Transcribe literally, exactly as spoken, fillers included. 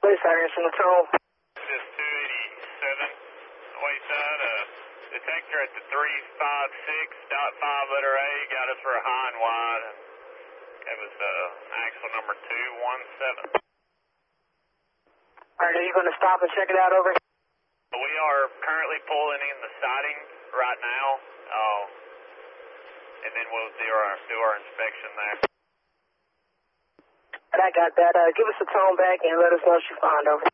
Please, Cyrus in the tone. This is two eighty-seven, wayside, uh, detector at the three five six dot five letter A, got us for a high and wide. It was, uh, axle number two one seven. Alright, are you going to stop and check it out over here? We are currently pulling in the siding right now, uh, and then we'll do our, do our inspection there. I got that. Uh, give us a tone back and let us know what you find over.